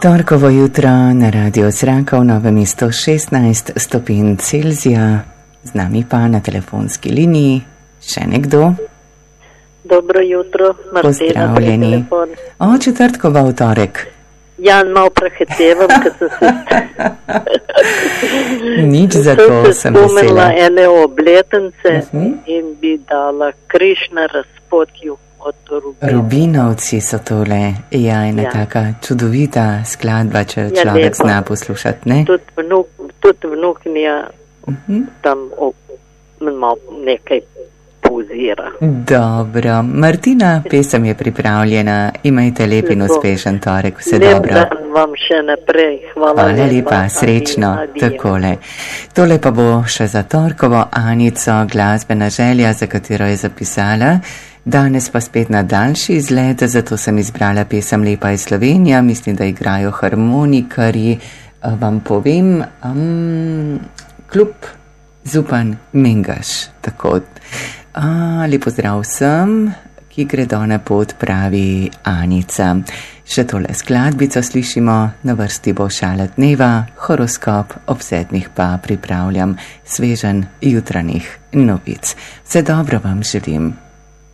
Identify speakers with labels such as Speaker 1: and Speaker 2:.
Speaker 1: Torkovo jutro na Radio Zraka v Novem mestu 16 stopinj Celzija, z nami pa na telefonski liniji še nekdo.
Speaker 2: Dobro jutro, Martina.
Speaker 1: Pozdravljeni. O, četrtkova v torek.
Speaker 2: Ja, malo prehitevam, ker sem se...
Speaker 1: Nič za to sem vesela.
Speaker 2: Spomnila ene obletence in bi dala križ na razpotju od Rubina.
Speaker 1: Rubinovci so tole, ja, ena taka čudovita skladba, če človek zna poslušati, ne?
Speaker 2: Tudi vnuknja tam malo nekaj pozira.
Speaker 1: Dobro, Martina, pesem je pripravljena, imajte lep in uspešen torek, vse dobro.
Speaker 2: Lep dan vam še naprej, hvala
Speaker 1: lepa, srečno, takole. Tole pa bo še za torkovo Anico glasbena želja, za katero je zapisala. Danes pa spet na daljši izlet, zato sem izbrala pesem Lepa je Slovenija, mislim, da igrajo harmonikarji, vam povem, klub Zupan Mengaš, tako. Lepo zdrav vsem, ki gredo na pot, pravi Anica. Še tole skladbico slišimo, na vrsti bo šala dneva, horoskop, ob 7 pa pripravljam sveženj jutranjih novic. Vse dobro vam želim.